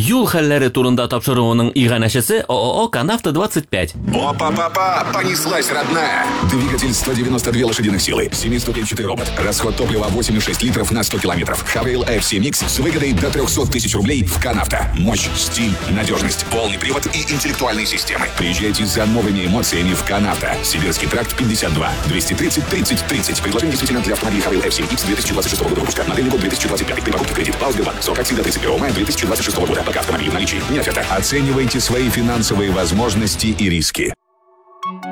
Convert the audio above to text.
Юл хәлләре турында тапшыруының иганәчесе ООО «Канавто-25». Опа-па-па, понеслась, родная. Двигатель 192 лошадиных силы, 7-ступенчатый робот, расход топлива 8,6 литров на 100 километров. Хавейл FC Mix с выгодой до 300 тысяч рублей в Канавто. Мощь, стиль, надежность, полный привод и интеллектуальные системы. Приезжайте за новыми эмоциями в Канавто. Сибирский тракт 52, 230 30 30. Предложение действительно для автомобилей Хавейл FC Mix 2026 года выпуска. Модельный год 2025. При покупке кредит. Сбербанк. Срок акции до 31 мая 2026 года. Пока автомобиль в наличии. Не оферта. Оценивайте свои финансовые возможности и риски.